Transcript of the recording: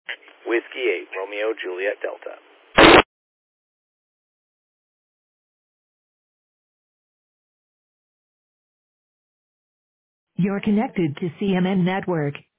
Whiskey 8, Romeo, Juliet, Delta. You're connected to CMN Network.